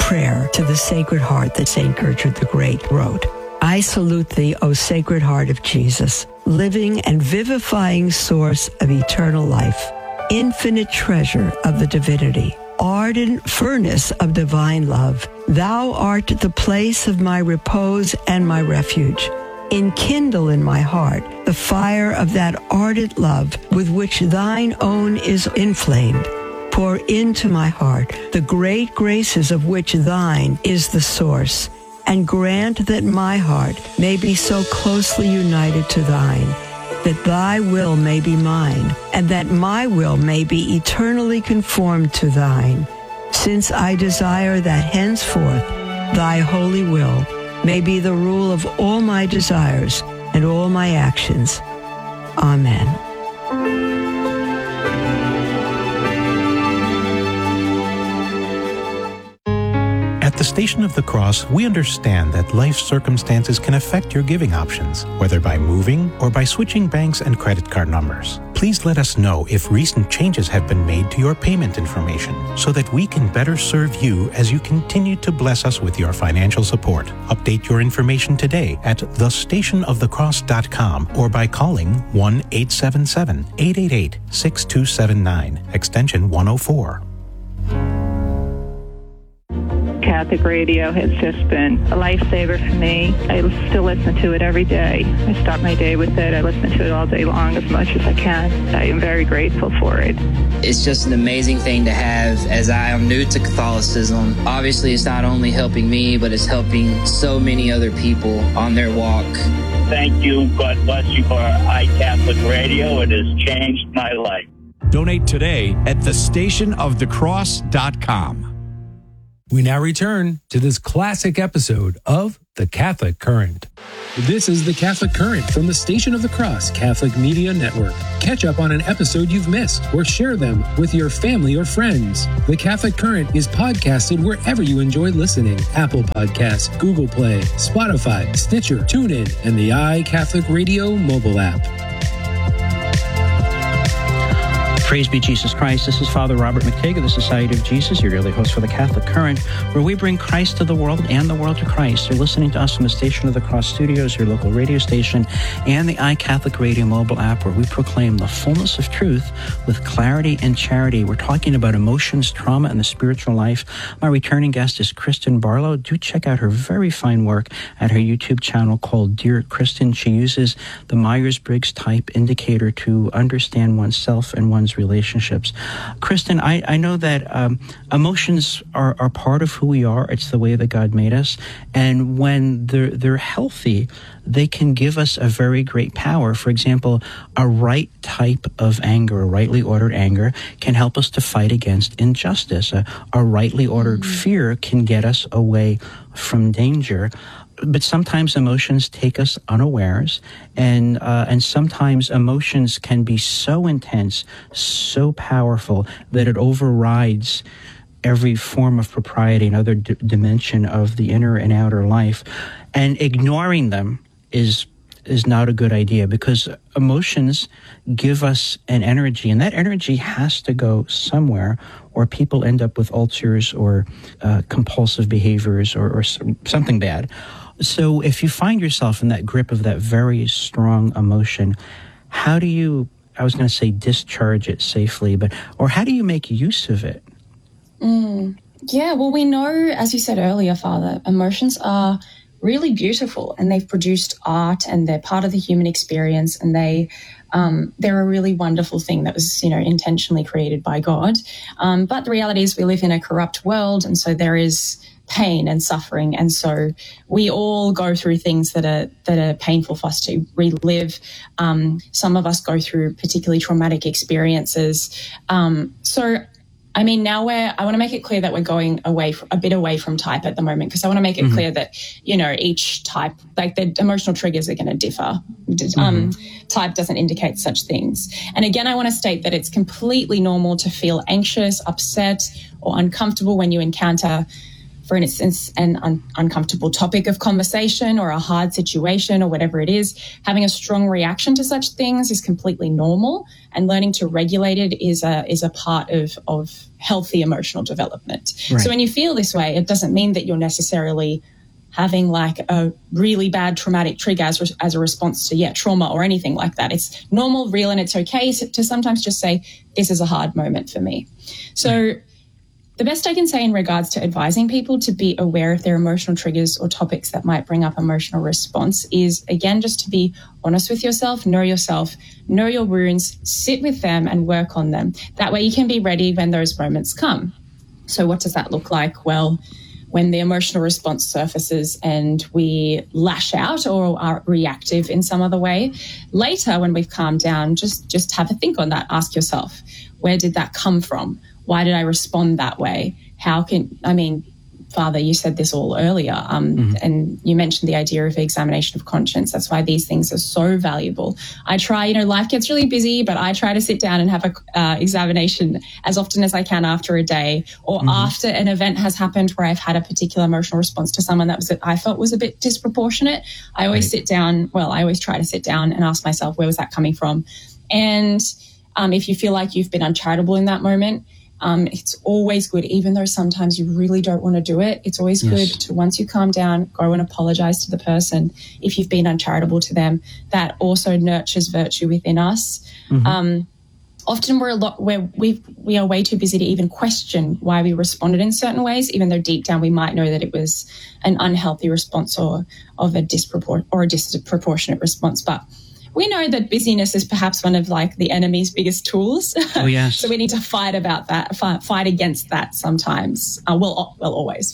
prayer to the Sacred Heart that St. Gertrude the Great wrote. I salute thee, O Sacred Heart of Jesus, living and vivifying source of eternal life, infinite treasure of the divinity, ardent furnace of divine love. Thou art the place of my repose and my refuge. Enkindle in my heart the fire of that ardent love with which thine own is inflamed. Pour into my heart the great graces of which thine is the source, and grant that my heart may be so closely united to thine, that thy will may be mine, and that my will may be eternally conformed to thine, since I desire that henceforth thy holy will may be the rule of all my desires and all my actions. Amen. At the Station of the Cross, we understand that life circumstances can affect your giving options, whether by moving or by switching banks and credit card numbers. Please let us know if recent changes have been made to your payment information so that we can better serve you as you continue to bless us with your financial support. Update your information today at thestationofthecross.com or by calling 1-877-888-6279, extension 104. Catholic radio has just been a lifesaver for me. I still listen to it every day. I start my day with it. I listen to it all day long as much as I can. I am very grateful for it. It's just an amazing thing to have, as I am new to Catholicism. Obviously, it's not only helping me, but it's helping so many other people on their walk. Thank you. God bless you for iCatholic Radio. It has changed my life. Donate today at thestationofthecross.com. We now return to this classic episode of The Catholic Current. This is The Catholic Current from the Station of the Cross Catholic Media Network. Catch up on an episode you've missed or share them with your family or friends. The Catholic Current is podcasted wherever you enjoy listening. Apple Podcasts, Google Play, Spotify, Stitcher, TuneIn, and the iCatholic Radio mobile app. Praise be Jesus Christ. This is Father Robert McTague of the Society of Jesus, your daily host for the Catholic Current, where we bring Christ to the world and the world to Christ. You're listening to us from the Station of the Cross Studios, your local radio station, and the iCatholic Radio mobile app, where we proclaim the fullness of truth with clarity and charity. We're talking about emotions, trauma, and the spiritual life. My returning guest is Kristen Barlow. Do check out her very fine work at her YouTube channel called Dear Kristen. She uses the Myers-Briggs type indicator to understand oneself and one's relationships. Kristen, I know that emotions are part of who we are. It's the way that God made us. And when they're healthy, they can give us a very great power. For example, a right type of anger, a rightly ordered anger, can help us to fight against injustice. A rightly ordered fear can get us away from danger. But sometimes emotions take us unawares, and sometimes emotions can be so intense, so powerful, that it overrides every form of propriety, another dimension of the inner and outer life. And ignoring them is not a good idea, because emotions give us an energy, and that energy has to go somewhere, or people end up with ulcers or compulsive behaviors or something bad. So if you find yourself in that grip of that very strong emotion, how do you, I was going to say discharge it safely, or how do you make use of it? Yeah, well, we know, as you said earlier, Father, emotions are really beautiful, and they've produced art, and they're part of the human experience, and they're a really wonderful thing that was, intentionally created by God. But the reality is we live in a corrupt world, and so there is pain and suffering, and so we all go through things that are painful for us to relive. Some of us go through particularly traumatic experiences. Now I want to make it clear that we're going a bit away from type at the moment, because I want to make it clear that, each type, like the emotional triggers are going to differ. Type doesn't indicate such things. And again, I want to state that it's completely normal to feel anxious, upset, or uncomfortable when you encounter for instance, an uncomfortable topic of conversation or a hard situation or whatever it is, having a strong reaction to such things is completely normal, and learning to regulate it is a part of healthy emotional development. Right. So when you feel this way, it doesn't mean that you're necessarily having like a really bad traumatic trigger as a response to trauma or anything like that. It's normal, real, and it's okay to sometimes just say, this is a hard moment for me. So the best I can say in regards to advising people to be aware of their emotional triggers or topics that might bring up emotional response is, again, just to be honest with yourself, know your wounds, sit with them and work on them. That way you can be ready when those moments come. So what does that look like? Well, when the emotional response surfaces and we lash out or are reactive in some other way, later when we've calmed down, just have a think on that. Ask yourself, where did that come from? Why did I respond that way? Father, you said this all earlier, and you mentioned the idea of examination of conscience. That's why these things are so valuable. I try, life gets really busy, but I try to sit down and have a examination as often as I can after a day or after an event has happened where I've had a particular emotional response to someone that I felt was a bit disproportionate. I always I always try to sit down and ask myself, where was that coming from? And if you feel like you've been uncharitable in that moment, it's always good, even though sometimes you really don't want to do it. It's always good to, once you calm down, go and apologize to the person if you've been uncharitable to them. That also nurtures virtue within us. Often we are way too busy to even question why we responded in certain ways, even though deep down we might know that it was an unhealthy response or a disproportionate response. But we know that busyness is perhaps one of the enemy's biggest tools. Oh, yes. So we need to fight against that sometimes. Always.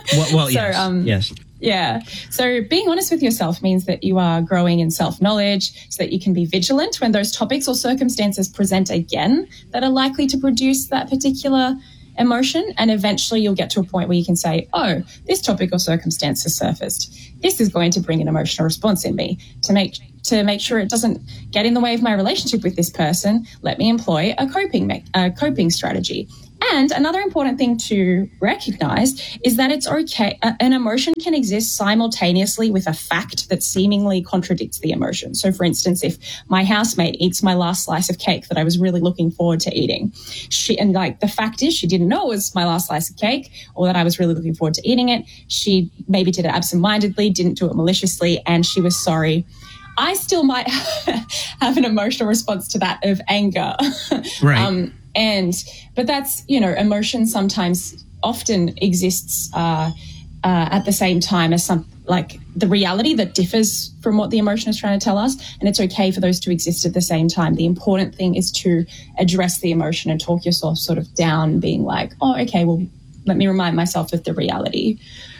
Yes. Yeah. So being honest with yourself means that you are growing in self-knowledge so that you can be vigilant when those topics or circumstances present again that are likely to produce that particular emotion. And eventually you'll get to a point where you can say, oh, this topic or circumstance has surfaced. This is going to bring an emotional response in me. To make sure it doesn't get in the way of my relationship with this person, let me employ a coping strategy. And another important thing to recognize is that it's okay. An emotion can exist simultaneously with a fact that seemingly contradicts the emotion. So, for instance, if my housemate eats my last slice of cake that I was really looking forward to eating, the fact is she didn't know it was my last slice of cake or that I was really looking forward to eating it. She maybe did it absentmindedly, didn't do it maliciously, and she was sorry. I still might have an emotional response to that of anger. Right. But that's, emotion sometimes often exists at the same time as the reality that differs from what the emotion is trying to tell us. And it's okay for those to exist at the same time. The important thing is to address the emotion and talk yourself sort of down, being like, oh, okay, well, let me remind myself of the reality.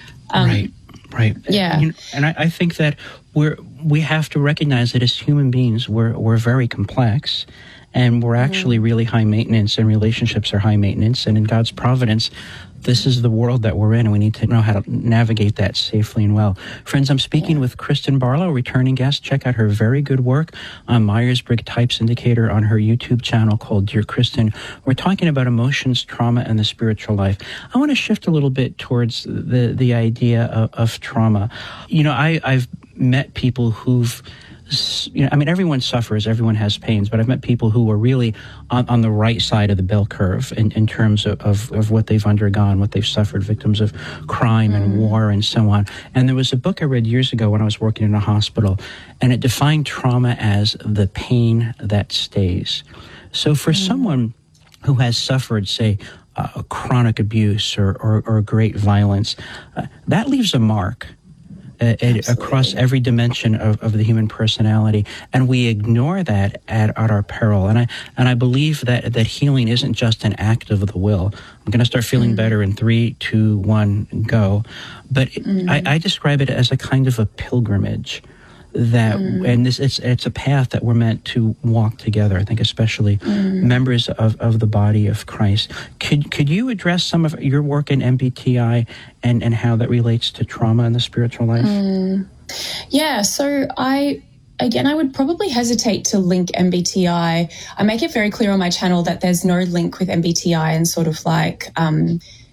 Right. Yeah. And I think that we have to recognize that as human beings, we're very complex, and we're actually really high maintenance, and relationships are high maintenance. And in God's providence, this is the world that we're in, and we need to know how to navigate that safely and well. Friends, I'm speaking with Kristen Barlow, returning guest. Check out her very good work on Myers-Briggs Types Indicator on her YouTube channel called Dear Kristen. We're talking about emotions, trauma, and the spiritual life. I want to shift a little bit towards the idea of trauma. I've met people who've everyone suffers, everyone has pains, but I've met people who are really on the right side of the bell curve in terms of what they've undergone, what they've suffered, victims of crime and war and so on. And there was a book I read years ago when I was working in a hospital, and it defined trauma as the pain that stays. So for someone who has suffered, say, chronic abuse or great violence, that leaves a mark across every dimension of the human personality, and we ignore that at our peril. And I believe that healing isn't just an act of the will. I'm going to start feeling better in 3, 2, 1, go. But I describe it as a kind of a pilgrimage. And it's a path that we're meant to walk together. I think especially members of the body of Christ. Could you address some of your work in MBTI and how that relates to trauma in the spiritual life? Yeah, so I would probably hesitate to link MBTI. I make it very clear on my channel that there's no link with MBTI and sort of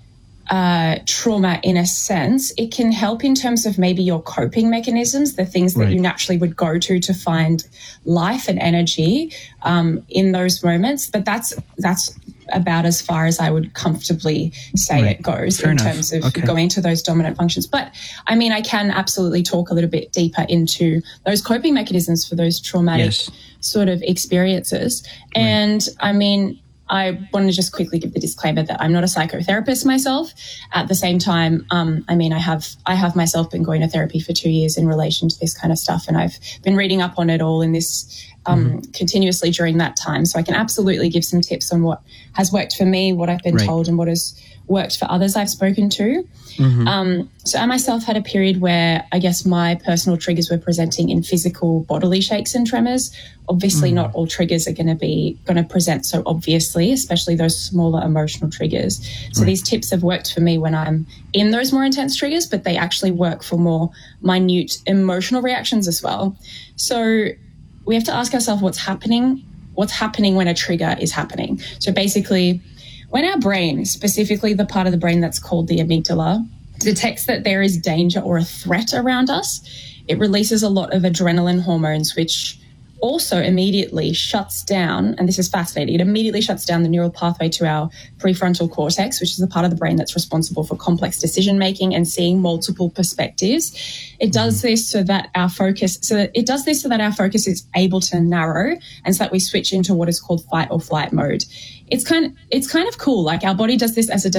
trauma in a sense. It can help in terms of maybe your coping mechanisms, the things that you naturally would go to find life and energy in those moments. But that's about as far as I would comfortably say it goes in terms of going to those dominant functions. But I mean, I can absolutely talk a little bit deeper into those coping mechanisms for those traumatic sort of experiences. And I mean, I want to just quickly give the disclaimer that I'm not a psychotherapist myself. At the same time, I mean, I have myself been going to therapy for 2 years in relation to this kind of stuff, and I've been reading up on it all in this continuously during that time. So I can absolutely give some tips on what has worked for me, what I've been told, and what has worked for others I've spoken to. So I myself had a period where I guess my personal triggers were presenting in physical bodily shakes and tremors. Obviously, not all triggers are going to present so obviously, especially those smaller emotional triggers. So these tips have worked for me when I'm in those more intense triggers, but they actually work for more minute emotional reactions as well. So we have to ask ourselves what's happening when a trigger is happening. So basically, when our brain, specifically the part of the brain that's called the amygdala, detects that there is danger or a threat around us, it releases a lot of adrenaline hormones, which also immediately shuts down, and this is fascinating, it immediately shuts down the neural pathway to our prefrontal cortex, which is the part of the brain that's responsible for complex decision-making and seeing multiple perspectives. It does this so that our focus is able to narrow, and so that we switch into what is called fight or flight mode. It's kind of cool. Like, our body does this as a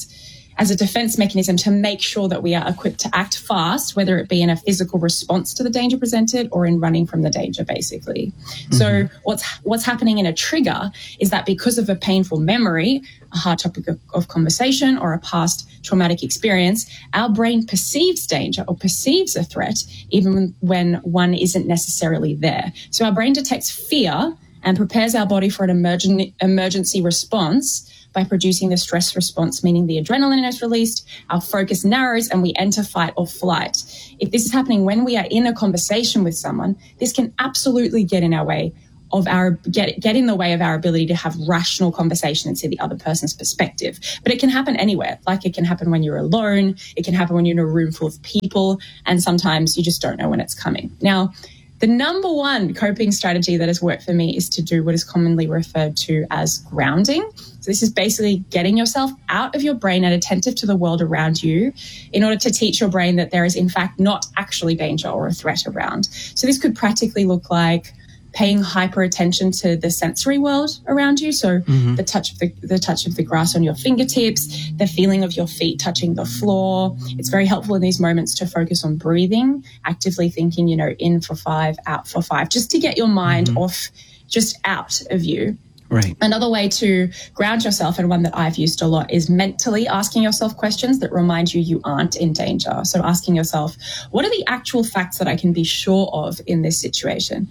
defense mechanism to make sure that we are equipped to act fast, whether it be in a physical response to the danger presented or in running from the danger, basically. So what's happening in a trigger is that because of a painful memory, a hard topic of conversation, or a past traumatic experience, our brain perceives danger or perceives a threat even when one isn't necessarily there. So our brain detects fear and prepares our body for an emergency response by producing the stress response, meaning the adrenaline is released, our focus narrows, and we enter fight or flight. If this is happening when we are in a conversation with someone, this can absolutely get in the way of our ability to have rational conversation and see the other person's perspective. But it can happen anywhere. Like, it can happen when you're alone, it can happen when you're in a room full of people, and sometimes you just don't know when it's coming. Now, the number one coping strategy that has worked for me is to do what is commonly referred to as grounding. So this is basically getting yourself out of your brain and attentive to the world around you in order to teach your brain that there is, in fact, not actually danger or a threat around. So this could practically look like paying hyper attention to the sensory world around you. So the touch of the grass on your fingertips, the feeling of your feet touching the floor. It's very helpful in these moments to focus on breathing, actively thinking, in for 5, out for 5, just to get your mind off, just out of you. Right. Another way to ground yourself, and one that I've used a lot, is mentally asking yourself questions that remind you aren't in danger. So asking yourself, what are the actual facts that I can be sure of in this situation?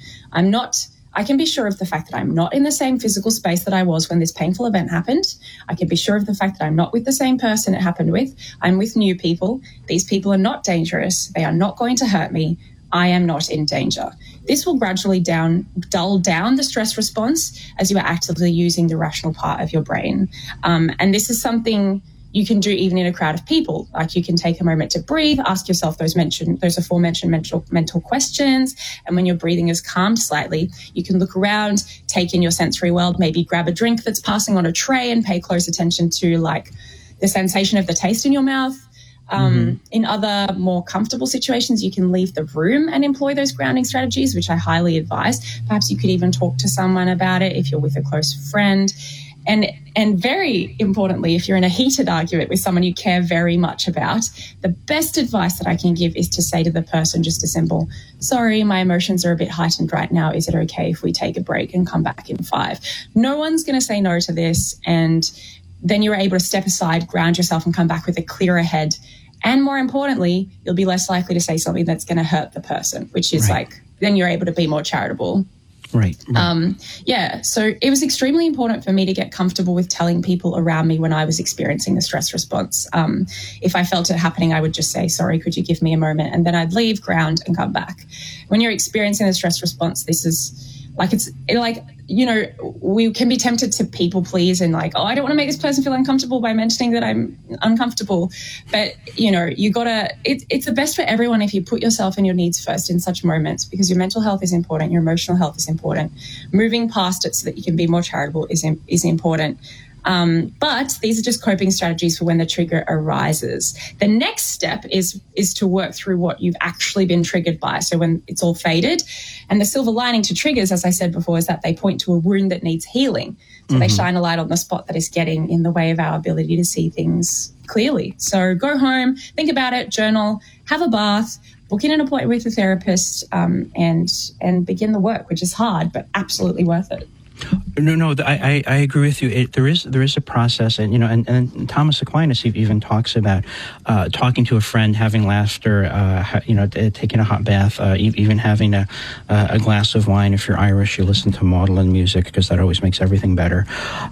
I can be sure of the fact that I'm not in the same physical space that I was when this painful event happened. I can be sure of the fact that I'm not with the same person it happened with. I'm with new people. These people are not dangerous. They are not going to hurt me. I am not in danger. This will gradually dull down the stress response as you are actively using the rational part of your brain. And this is something you can do even in a crowd of people. Like, you can take a moment to breathe, ask yourself those aforementioned mental questions. And when your breathing is calmed slightly, you can look around, take in your sensory world, maybe grab a drink that's passing on a tray and pay close attention to, like, the sensation of the taste in your mouth. In other more comfortable situations, you can leave the room and employ those grounding strategies, which I highly advise. Perhaps you could even talk to someone about it if you're with a close friend. And very importantly, if you're in a heated argument with someone you care very much about, the best advice that I can give is to say to the person just a simple, sorry, my emotions are a bit heightened right now. Is it okay if we take a break and come back in 5? No one's going to say no to this. And then you're able to step aside, ground yourself, and come back with a clearer head. And more importantly, you'll be less likely to say something that's going to hurt the person, which is then you're able to be more charitable. Right. So it was extremely important for me to get comfortable with telling people around me when I was experiencing the stress response. If I felt it happening, I would just say, sorry, could you give me a moment? And then I'd leave, ground, and come back. When you're experiencing the stress response, this is we can be tempted to people please and like, I don't want to make this person feel uncomfortable by mentioning that I'm uncomfortable. But, it's the best for everyone if you put yourself and your needs first in such moments, because your mental health is important, your emotional health is important. Moving past it so that you can be more charitable is important. But these are just coping strategies for when the trigger arises. The next step is to work through what you've actually been triggered by. So when it's all faded, and the silver lining to triggers, as I said before, is that they point to a wound that needs healing. So they shine a light on the spot that is getting in the way of our ability to see things clearly. So go home, think about it, journal, have a bath, book in an appointment with a therapist, and begin the work, which is hard, but absolutely worth it. No, I agree with you. There is a process, and and Thomas Aquinas even talks about talking to a friend, having laughter, taking a hot bath, even having a glass of wine. If you're Irish, you listen to Magdalene music because that always makes everything better.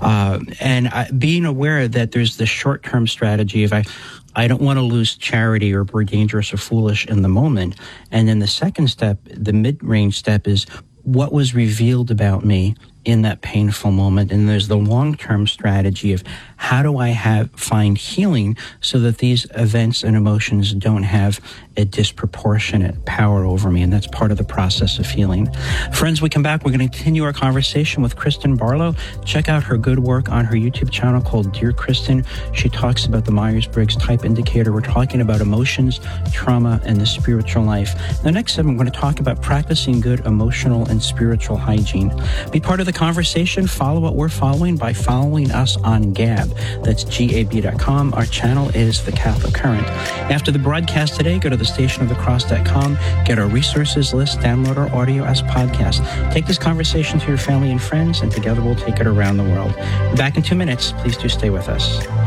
And being aware that there's the short-term strategy of I don't want to lose charity or be dangerous or foolish in the moment, and then the second step, the mid-range step, is what was revealed about me in that painful moment. And there's the long-term strategy of how do I find healing so that these events and emotions don't have a disproportionate power over me. And that's part of the process of healing. Friends, we come back. We're going to continue our conversation with Kristen Barlow. Check out her good work on her YouTube channel called Dear Kristen. She talks about the Myers-Briggs Type Indicator. We're talking about emotions, trauma, and the spiritual life. In the next segment, we're going to talk about practicing good emotional and spiritual hygiene. Be part of the conversation. Follow what we're following by following us on Gab. That's gab.com. Our channel is The Catholic Current. After the broadcast today, go to thestationofthecross.com, get our resources list, download our audio as podcast. Take this conversation to your family and friends, and together we'll take it around the world. Back in 2 minutes. Please do stay with us.